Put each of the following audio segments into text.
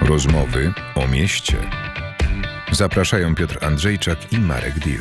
Rozmowy o mieście. Zapraszają Piotr Andrzejczak i Marek Dill.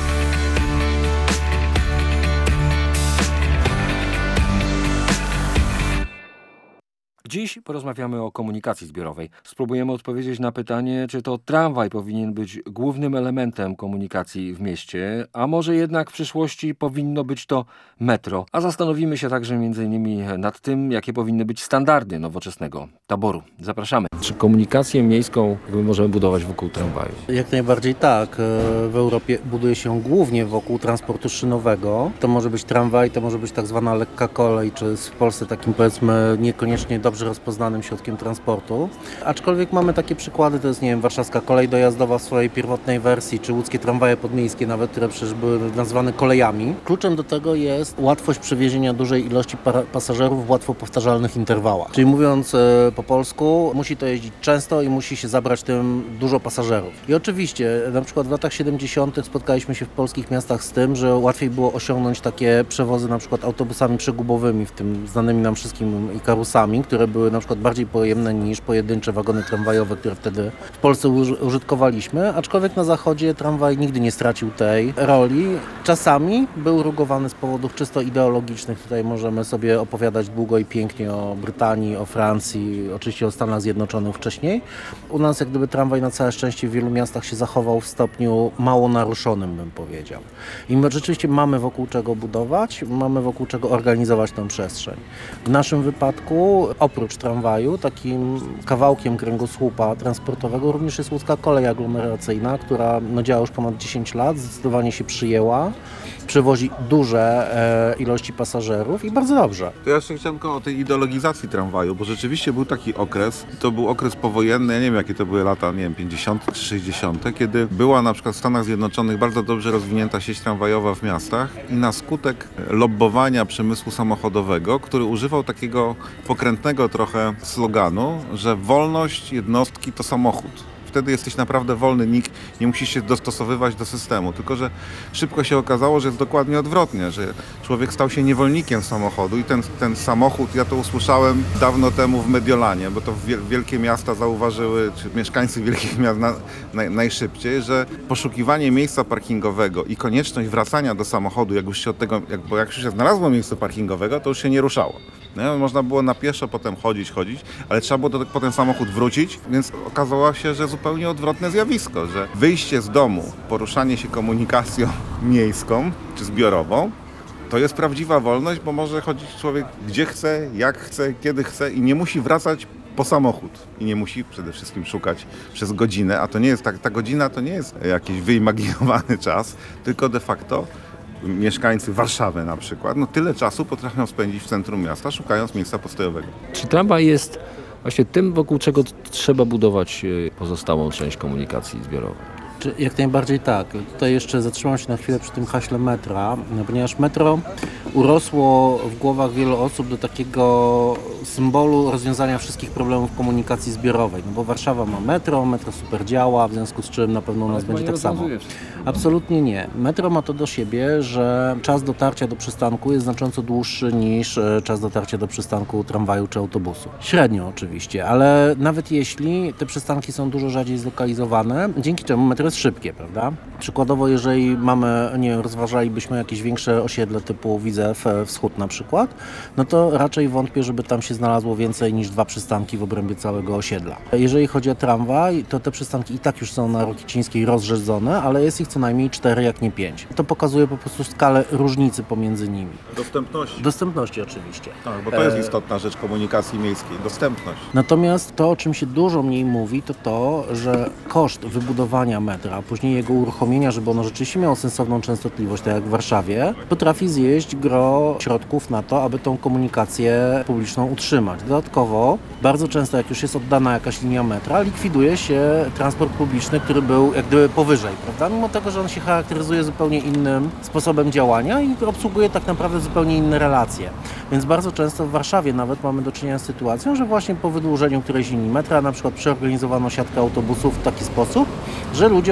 Dziś porozmawiamy o komunikacji zbiorowej. Spróbujemy odpowiedzieć na pytanie, czy to tramwaj powinien być głównym elementem komunikacji w mieście, a może jednak w przyszłości powinno być to metro. A zastanowimy się także m.in. nad tym, jakie powinny być standardy nowoczesnego taboru. Zapraszamy. Czy komunikację miejską możemy budować wokół tramwaju? Jak najbardziej tak. W Europie buduje się głównie wokół transportu szynowego. To może być tramwaj, to może być tak zwana lekka kolej, czy w Polsce takim, powiedzmy, niekoniecznie dobrze rozpoznanym środkiem transportu. Aczkolwiek mamy takie przykłady, to jest, nie wiem, warszawska kolej dojazdowa w swojej pierwotnej wersji, czy łódzkie tramwaje podmiejskie nawet, które przecież były nazwane kolejami. Kluczem do tego jest łatwość przewiezienia dużej ilości pasażerów w łatwo powtarzalnych interwałach. Czyli mówiąc po polsku, musi to jeździć często i musi się zabrać tym dużo pasażerów. I oczywiście, na przykład w latach 70. spotkaliśmy się w polskich miastach z tym, że łatwiej było osiągnąć takie przewozy na przykład autobusami przegubowymi, w tym znanymi nam wszystkim Ikarusami, które były na przykład bardziej pojemne niż pojedyncze wagony tramwajowe, które wtedy w Polsce użytkowaliśmy, aczkolwiek na zachodzie tramwaj nigdy nie stracił tej roli. Czasami był rugowany z powodów czysto ideologicznych. Tutaj możemy sobie opowiadać długo i pięknie o Brytanii, o Francji, oczywiście o Stanach Zjednoczonych wcześniej. U nas jak gdyby tramwaj na całe szczęście w wielu miastach się zachował w stopniu mało naruszonym, bym powiedział. I my rzeczywiście mamy wokół czego budować, mamy wokół czego organizować tę przestrzeń. W naszym wypadku oprócz tramwaju, takim kawałkiem kręgosłupa transportowego również jest łódzka kolej aglomeracyjna, która działa już ponad 10 lat, zdecydowanie się przyjęła, przewozi duże ilości pasażerów i bardzo dobrze. To ja jeszcze chciałem tylko o tej ideologizacji tramwaju, bo rzeczywiście był taki okres, to był okres powojenny, ja nie wiem jakie to były lata, 50 czy 60, kiedy była na przykład w Stanach Zjednoczonych bardzo dobrze rozwinięta sieć tramwajowa w miastach i na skutek lobbowania przemysłu samochodowego, który używał takiego pokrętnego trochę sloganu, że wolność jednostki to samochód. Wtedy jesteś naprawdę wolny, nikt nie musi się dostosowywać do systemu. Tylko że szybko się okazało, że jest dokładnie odwrotnie, że człowiek stał się niewolnikiem samochodu i ten samochód, ja to usłyszałem dawno temu w Mediolanie, bo to wielkie miasta zauważyły, czy mieszkańcy wielkich miast najszybciej, że poszukiwanie miejsca parkingowego i konieczność wracania do samochodu, jak już się od tego, bo jak już się znalazło miejsce parkingowego, to już się nie ruszało. No, można było na pieszo potem chodzić, ale trzeba było po ten samochód wrócić, więc okazało się, że zupełnie odwrotne zjawisko, że wyjście z domu, poruszanie się komunikacją miejską czy zbiorową, to jest prawdziwa wolność, bo może chodzić człowiek gdzie chce, jak chce, kiedy chce i nie musi wracać po samochód i nie musi przede wszystkim szukać przez godzinę, a to nie jest ta godzina to nie jest jakiś wyimaginowany czas, tylko de facto mieszkańcy Warszawy na przykład, tyle czasu potrafią spędzić w centrum miasta, szukając miejsca postojowego. Czy tramwaj jest właśnie tym, wokół czego trzeba budować pozostałą część komunikacji zbiorowej? Jak najbardziej tak. Tutaj jeszcze zatrzymam się na chwilę przy tym haśle metra, ponieważ metro urosło w głowach wielu osób do takiego symbolu rozwiązania wszystkich problemów komunikacji zbiorowej. Bo Warszawa ma metro super działa, w związku z czym na pewno u nas będzie tak samo. Absolutnie nie. Metro ma to do siebie, że czas dotarcia do przystanku jest znacząco dłuższy niż czas dotarcia do przystanku tramwaju czy autobusu. Średnio oczywiście, ale nawet jeśli te przystanki są dużo rzadziej zlokalizowane, dzięki czemu metro jest szybkie, prawda? Przykładowo, jeżeli rozważalibyśmy jakieś większe osiedle typu Widzew Wschód na przykład, to raczej wątpię, żeby tam się znalazło więcej niż 2 przystanki w obrębie całego osiedla. Jeżeli chodzi o tramwaj, to te przystanki i tak już są na Rokicińskiej rozrzedzone, ale jest ich co najmniej 4, jak nie 5. To pokazuje po prostu skalę różnicy pomiędzy nimi. Dostępności oczywiście. Tak, bo to jest istotna rzecz komunikacji miejskiej, dostępność. Natomiast to, o czym się dużo mniej mówi, to, że koszt wybudowania metra, a później jego uruchomienia, żeby ono rzeczywiście miało sensowną częstotliwość, tak jak w Warszawie, potrafi zjeść gro środków na to, aby tą komunikację publiczną utrzymać. Dodatkowo, bardzo często jak już jest oddana jakaś linia metra, likwiduje się transport publiczny, który był jak gdyby powyżej, prawda? Mimo tego, że on się charakteryzuje zupełnie innym sposobem działania i obsługuje tak naprawdę zupełnie inne relacje. Więc bardzo często w Warszawie nawet mamy do czynienia z sytuacją, że właśnie po wydłużeniu którejś linii metra na przykład przeorganizowano siatkę autobusów w taki sposób, że ludziom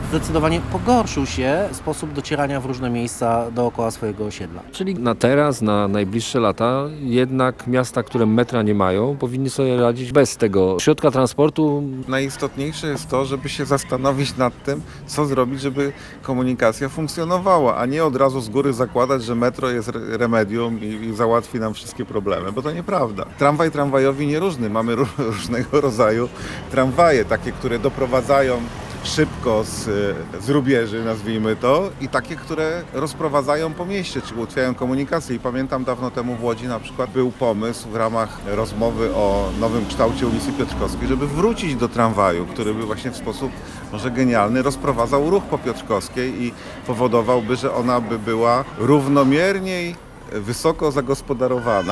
zdecydowanie pogorszył się sposób docierania w różne miejsca dookoła swojego osiedla. Czyli na teraz, na najbliższe lata, jednak miasta, które metra nie mają, powinny sobie radzić bez tego środka transportu. Najistotniejsze jest to, żeby się zastanowić nad tym, co zrobić, żeby komunikacja funkcjonowała, a nie od razu z góry zakładać, że metro jest remedium i załatwi nam wszystkie problemy, bo to nieprawda. Tramwaj tramwajowi nieróżny. Mamy różnego rodzaju tramwaje, takie, które doprowadzają szybko z rubieży, nazwijmy to, i takie, które rozprowadzają po mieście, czy ułatwiają komunikację. I pamiętam dawno temu w Łodzi na przykład był pomysł w ramach rozmowy o nowym kształcie ulicy Piotrkowskiej, żeby wrócić do tramwaju, który by właśnie w sposób może genialny rozprowadzał ruch po Piotrkowskiej i powodowałby, że ona by była równomierniej wysoko zagospodarowana.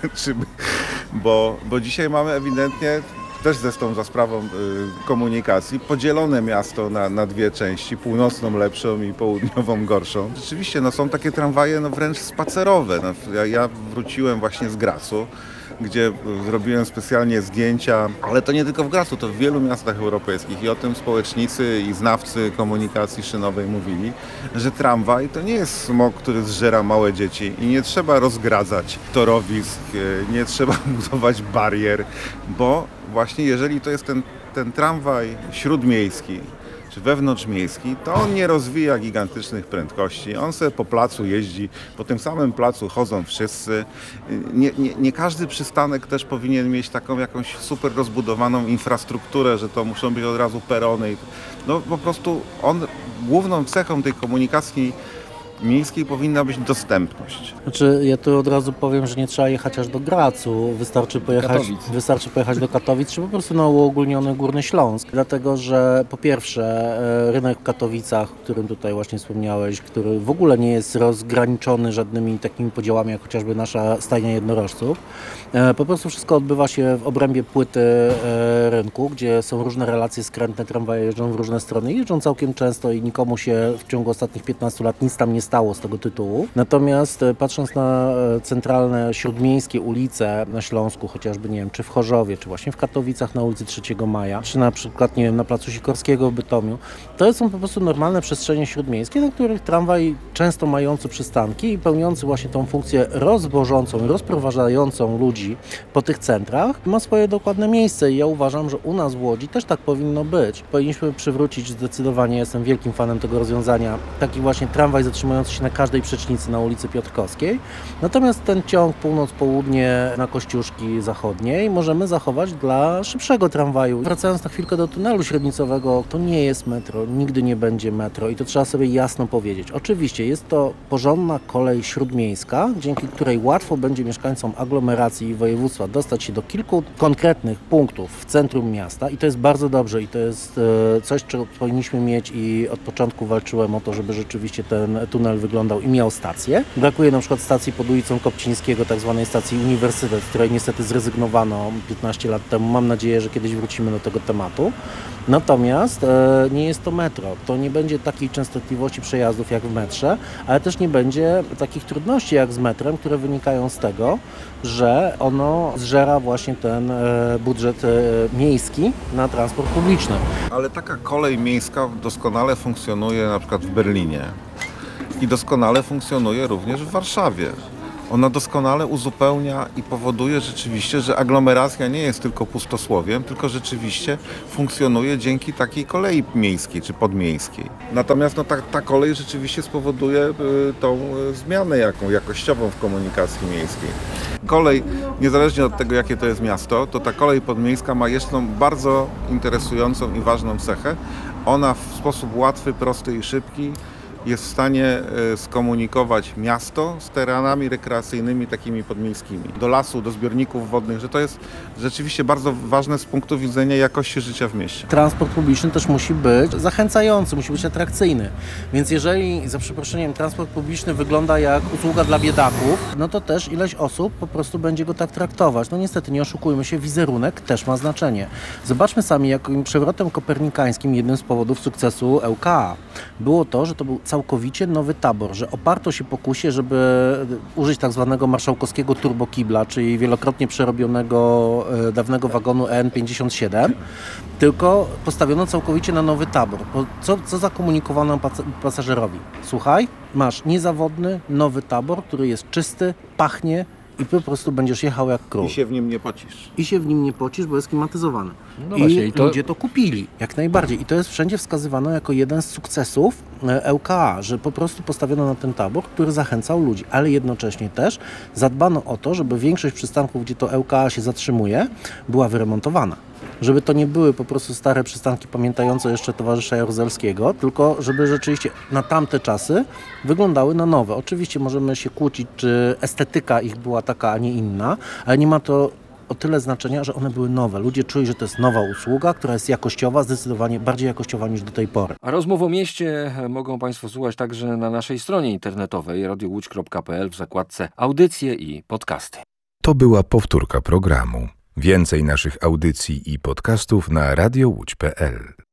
bo dzisiaj mamy ewidentnie też zresztą za sprawą komunikacji, podzielone miasto na dwie części, północną lepszą i południową gorszą. Rzeczywiście są takie tramwaje wręcz spacerowe. Ja wróciłem właśnie z Gracu, gdzie zrobiłem specjalnie zdjęcia, ale to nie tylko w Gracu, to w wielu miastach europejskich i o tym społecznicy i znawcy komunikacji szynowej mówili, że tramwaj to nie jest smog, który zżera małe dzieci i nie trzeba rozgradzać torowisk, nie trzeba budować barier, bo właśnie jeżeli to jest ten tramwaj śródmiejski czy wewnątrzmiejski, to on nie rozwija gigantycznych prędkości. On sobie po placu jeździ, po tym samym placu chodzą wszyscy. Nie każdy przystanek też powinien mieć taką jakąś super rozbudowaną infrastrukturę, że to muszą być od razu perony. No po prostu główną cechą tej komunikacji miejskiej powinna być dostępność. Znaczy, ja tu od razu powiem, że nie trzeba jechać aż do Gracu, wystarczy pojechać do Katowic, czy po prostu na uogólniony Górny Śląsk. Dlatego, że po pierwsze rynek w Katowicach, o którym tutaj właśnie wspomniałeś, który w ogóle nie jest rozgraniczony żadnymi takimi podziałami, jak chociażby nasza stajnia jednorożców. Po prostu wszystko odbywa się w obrębie płyty rynku, gdzie są różne relacje skrętne, tramwaje jeżdżą w różne strony, jeżdżą całkiem często i nikomu się w ciągu ostatnich 15 lat nic tam nie stało z tego tytułu. Natomiast patrząc na centralne śródmiejskie ulice na Śląsku, chociażby, nie wiem, czy w Chorzowie, czy właśnie w Katowicach na ulicy 3 Maja, czy na przykład, nie wiem, na Placu Sikorskiego w Bytomiu, to są po prostu normalne przestrzenie śródmiejskie, na których tramwaj często mający przystanki i pełniący właśnie tą funkcję rozwożącą, rozprowadzającą ludzi po tych centrach, ma swoje dokładne miejsce i ja uważam, że u nas w Łodzi też tak powinno być. Powinniśmy przywrócić zdecydowanie, jestem wielkim fanem tego rozwiązania, taki właśnie tramwaj zatrzymujący się na każdej przecznicy na ulicy Piotrkowskiej. Natomiast ten ciąg północ-południe na Kościuszki Zachodniej możemy zachować dla szybszego tramwaju. Wracając na chwilkę do tunelu średnicowego, to nie jest metro, nigdy nie będzie metro i to trzeba sobie jasno powiedzieć. Oczywiście jest to porządna kolej śródmiejska, dzięki której łatwo będzie mieszkańcom aglomeracji i województwa dostać się do kilku konkretnych punktów w centrum miasta i to jest bardzo dobrze i to jest coś, czego powinniśmy mieć i od początku walczyłem o to, żeby rzeczywiście ten tunel wyglądał i miał stację. Brakuje na przykład stacji pod ulicą Kopcińskiego, tak zwanej stacji Uniwersytet, z której niestety zrezygnowano 15 lat temu. Mam nadzieję, że kiedyś wrócimy do tego tematu. Natomiast nie jest to metro. To nie będzie takiej częstotliwości przejazdów jak w metrze, ale też nie będzie takich trudności jak z metrem, które wynikają z tego, że ono zżera właśnie ten budżet miejski na transport publiczny. Ale taka kolej miejska doskonale funkcjonuje na przykład w Berlinie i doskonale funkcjonuje również w Warszawie. Ona doskonale uzupełnia i powoduje rzeczywiście, że aglomeracja nie jest tylko pustosłowiem, tylko rzeczywiście funkcjonuje dzięki takiej kolei miejskiej czy podmiejskiej. Natomiast ta kolej rzeczywiście spowoduje tą zmianę jakościową w komunikacji miejskiej. Kolej, niezależnie od tego, jakie to jest miasto, to ta kolej podmiejska ma jeszcze bardzo interesującą i ważną cechę. Ona w sposób łatwy, prosty i szybki jest w stanie skomunikować miasto z terenami rekreacyjnymi takimi podmiejskimi. Do lasu, do zbiorników wodnych, że to jest rzeczywiście bardzo ważne z punktu widzenia jakości życia w mieście. Transport publiczny też musi być zachęcający, musi być atrakcyjny. Więc jeżeli, za przeproszeniem, transport publiczny wygląda jak usługa dla biedaków, no to też ileś osób po prostu będzie go tak traktować. No niestety, nie oszukujmy się, wizerunek też ma znaczenie. Zobaczmy sami, jakim przewrotem kopernikańskim jednym z powodów sukcesu ŁKA było to, że to był całkowicie nowy tabor, że oparto się pokusie, żeby użyć tak zwanego marszałkowskiego turbokibla, czyli wielokrotnie przerobionego dawnego wagonu EN57, tylko postawiono całkowicie na nowy tabor. Bo co zakomunikowano pasażerowi? Słuchaj, masz niezawodny, nowy tabor, który jest czysty, pachnie i po prostu będziesz jechał jak król. I się w nim nie pocisz. I się w nim nie pocisz, bo jest klimatyzowany. No właśnie, I ludzie to kupili, jak najbardziej. I to jest wszędzie wskazywane jako jeden z sukcesów ŁKA, że po prostu postawiono na ten tabor, który zachęcał ludzi, ale jednocześnie też zadbano o to, żeby większość przystanków, gdzie to ŁKA się zatrzymuje, była wyremontowana. Żeby to nie były po prostu stare przystanki pamiętające jeszcze towarzysza Jaruzelskiego, tylko żeby rzeczywiście na tamte czasy wyglądały na nowe. Oczywiście możemy się kłócić, czy estetyka ich była taka, a nie inna, ale nie ma to o tyle znaczenia, że one były nowe. Ludzie czuli, że to jest nowa usługa, która jest jakościowa, zdecydowanie bardziej jakościowa niż do tej pory. A rozmów o mieście mogą Państwo słuchać także na naszej stronie internetowej radiowłódź.pl w zakładce audycje i podcasty. To była powtórka programu. Więcej naszych audycji i podcastów na radiowłódź.pl.